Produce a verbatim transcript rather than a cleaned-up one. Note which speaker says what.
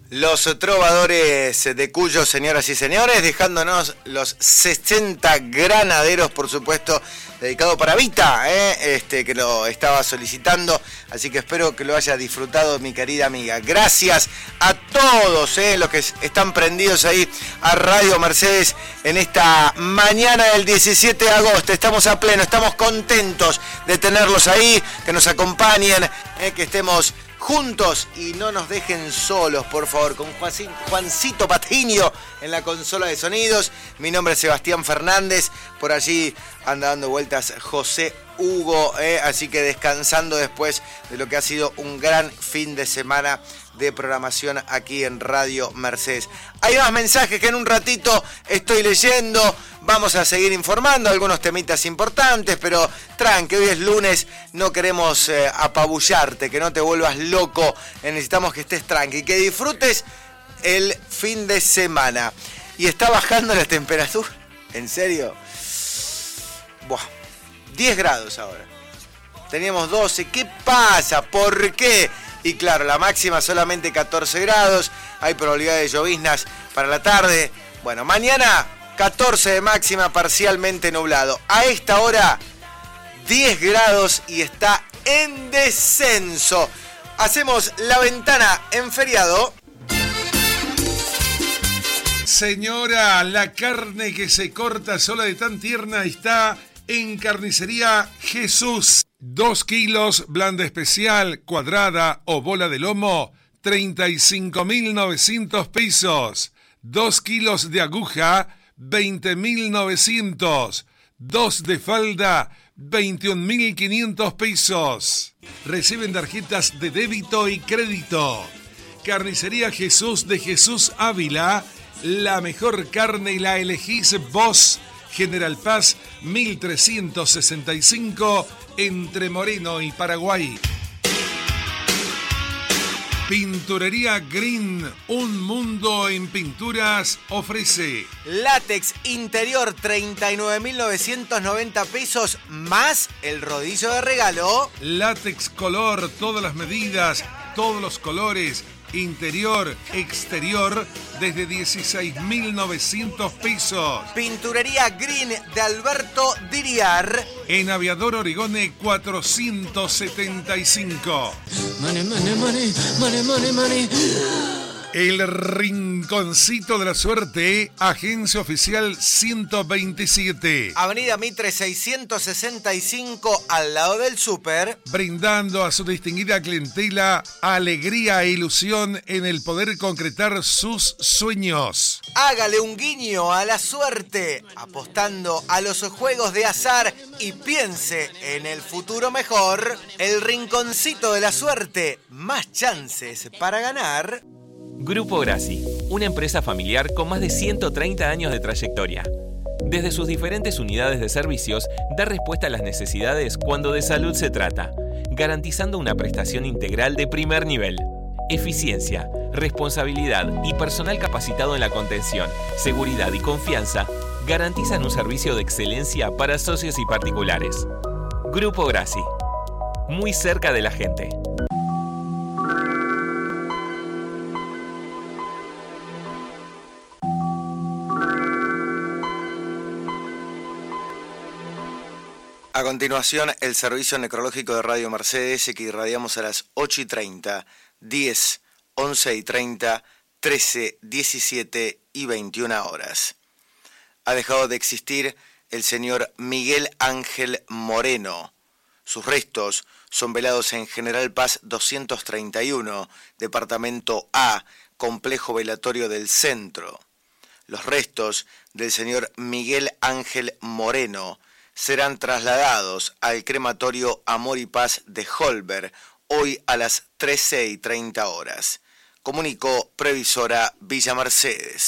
Speaker 1: Los trovadores de Cuyo, señoras y señores, dejándonos los sesenta granaderos, por supuesto, dedicado para Vita, ¿eh? este, que lo estaba solicitando, así que espero que lo haya disfrutado, mi querida amiga. Gracias a todos ¿eh? los que están prendidos ahí a Radio Mercedes en esta mañana del diecisiete de agosto. Estamos a pleno, estamos contentos de tenerlos ahí, que nos acompañen, ¿eh? que estemos juntos y no nos dejen solos, por favor, con Juancito, Juancito Patiño en la consola de sonidos. Mi nombre es Sebastián Fernández, por allí anda dando vueltas José Hugo, eh, así que descansando después de lo que ha sido un gran fin de semana de programación aquí en Radio Mercedes. Hay más mensajes que en un ratito estoy leyendo. Vamos a seguir informando algunos temitas importantes, pero tranqui, hoy es lunes, no queremos eh, apabullarte, que no te vuelvas loco, eh, necesitamos que estés tranqui, que disfrutes el fin de semana. Y está bajando la temperatura, ¿en serio? Buah, diez grados ahora. Teníamos doce, ¿qué pasa? ¿Por qué? Y claro, la máxima solamente catorce grados, hay probabilidad de lloviznas para la tarde. Bueno, mañana catorce de máxima, parcialmente nublado. A esta hora, diez grados y está en descenso. Hacemos la ventana en feriado.
Speaker 2: Señora, la carne que se corta sola de tan tierna está en Carnicería Jesús. Dos kilos, blanda especial, cuadrada o bola de lomo, treinta y cinco mil novecientos pesos. Dos kilos de aguja, veinte mil novecientos. Dos de falda, veintiún mil quinientos pesos. Reciben tarjetas de débito y crédito. Carnicería Jesús de Jesús Ávila. La mejor carne la elegís vos. General Paz, mil trescientos sesenta y cinco, entre Moreno y Paraguay. Pinturería Green, un mundo en pinturas, ofrece
Speaker 1: látex interior, treinta y nueve mil novecientos noventa pesos, más el rodillo de regalo.
Speaker 2: Látex color, todas las medidas, todos los colores, interior, exterior, desde dieciséis mil novecientos pesos.
Speaker 1: Pinturería Green de Alberto Diriar.
Speaker 2: En Aviador Origone cuatrocientos setenta y cinco.
Speaker 3: Money, money, money, money, money, money.
Speaker 2: El Rinconcito de la Suerte, agencia oficial ciento veintisiete.
Speaker 1: Avenida Mitre seiscientos sesenta y cinco, al lado del súper.
Speaker 2: Brindando a su distinguida clientela alegría e ilusión en el poder concretar sus sueños.
Speaker 1: Hágale un guiño a la suerte, apostando a los juegos de azar y piense en el futuro mejor. El Rinconcito de la Suerte, más chances para ganar.
Speaker 4: Grupo Grassi, una empresa familiar con más de ciento treinta años de trayectoria. Desde sus diferentes unidades de servicios, da respuesta a las necesidades cuando de salud se trata, garantizando una prestación integral de primer nivel. Eficiencia, responsabilidad y personal capacitado en la contención, seguridad y confianza garantizan un servicio de excelencia para socios y particulares. Grupo Grassi, muy cerca de la gente.
Speaker 1: A continuación, el servicio necrológico de Radio Mercedes, que irradiamos a las ocho y treinta, diez, once y treinta, trece, diecisiete y veintiuna horas. Ha dejado de existir el señor Miguel Ángel Moreno. Sus restos son velados en General Paz doscientos treinta y uno, Departamento A, Complejo Velatorio del Centro. Los restos del señor Miguel Ángel Moreno serán trasladados al crematorio Amor y Paz de Holberg, hoy a las trece y treinta horas. Comunicó Previsora Villa Mercedes.